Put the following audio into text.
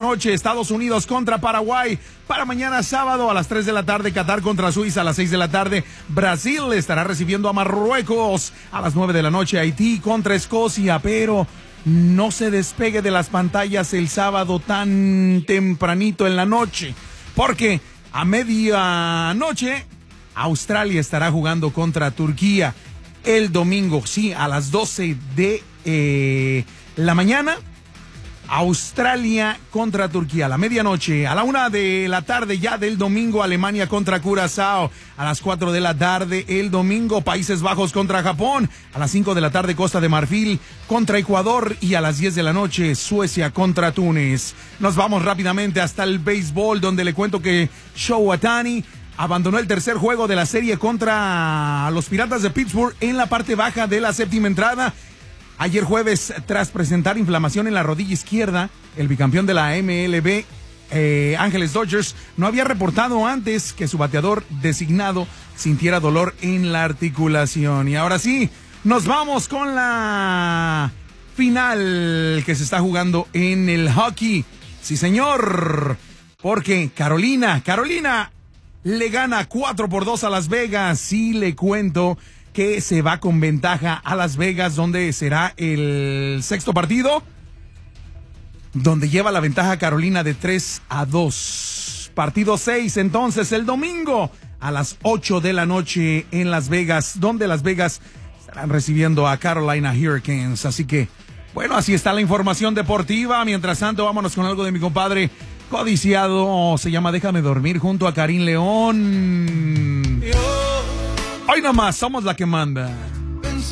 noche, Estados Unidos contra Paraguay. Para mañana sábado a las 3 de la tarde, Qatar contra Suiza. A las 6 de la tarde, Brasil estará recibiendo a Marruecos. A las 9 de la noche, Haití contra Escocia. Pero no se despegue de las pantallas el sábado tan tempranito en la noche, porque a medianoche Australia estará jugando contra Turquía. El domingo, sí, a las 12 de la mañana, Australia contra Turquía. A la medianoche, a la 1 de la tarde ya del domingo, Alemania contra Curazao. A las 4 de la tarde el domingo, Países Bajos contra Japón. A las 5 de la tarde, Costa de Marfil contra Ecuador. Y a las 10 de la noche, Suecia contra Túnez. Nos vamos rápidamente hasta el béisbol, donde le cuento que Shohei Ohtani abandonó el tercer juego de la serie contra los Piratas de Pittsburgh en la parte baja de la séptima entrada. Ayer jueves, tras presentar inflamación en la rodilla izquierda, el bicampeón de la MLB, Ángeles Dodgers, no había reportado antes que su bateador designado sintiera dolor en la articulación. Y ahora sí, nos vamos con la final que se está jugando en el hockey. Sí, señor, porque Carolina le gana 4-2 a Las Vegas. Y le cuento que se va con ventaja a Las Vegas, donde será el sexto partido, donde lleva la ventaja Carolina de 3-2. Partido 6, entonces, el domingo a las 8 de la noche en Las Vegas, donde Las Vegas estarán recibiendo a Carolina Hurricanes. Así que, bueno, así está la información deportiva. Mientras tanto, vámonos con algo de mi compadre codiciado. Se llama Déjame Dormir, junto a Karim León. Hoy nomás somos la que manda.